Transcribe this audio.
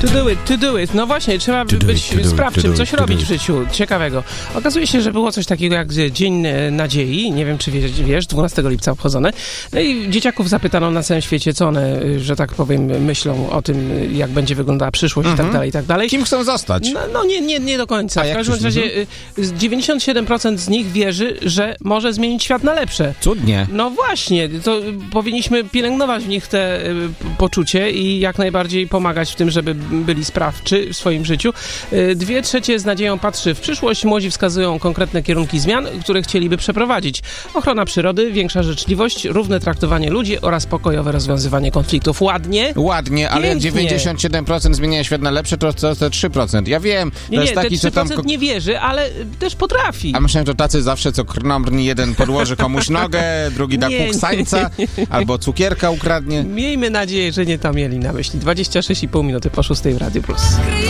To do it. No właśnie, trzeba być sprawczym, coś robić w życiu ciekawego. Okazuje się, że było coś takiego jak Dzień Nadziei, nie wiem czy wiesz, 12 lipca obchodzone. No i dzieciaków zapytano na całym świecie, co one, że tak powiem, myślą o tym, jak będzie wyglądała przyszłość i tak dalej, i tak dalej. Kim chcą zostać? No nie do końca. W każdym razie 97% z nich wierzy, że może zmienić świat na lepsze. Cudnie. No właśnie, to powinniśmy pielęgnować w nich te poczucie i jak najbardziej pomagać w tym, żeby byli sprawczy w swoim życiu. 2/3 z nadzieją patrzy w przyszłość. Młodzi wskazują konkretne kierunki zmian, które chcieliby przeprowadzić. Ochrona przyrody, większa życzliwość, równe traktowanie ludzi oraz pokojowe rozwiązywanie konfliktów. Ładnie? Ładnie, ale jak Pięknie. 97% zmienia świat na lepsze, to te 3%. Ja wiem, to jest taki, te 3% co tam... nie wierzy, ale też potrafi. A myślałem, że tacy zawsze, co krnąbrni, jeden podłoży komuś nogę, drugi da kuksańca, albo cukierka ukradnie. Miejmy nadzieję, że nie to mieli na myśli. 26,5 minuty po 6 w Radiu Plus.